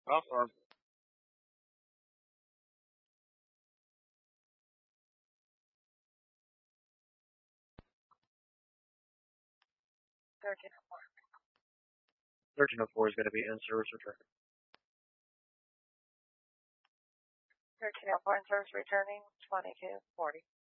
Off or 1304 is going to be in service return. 1304 in service returning 2240.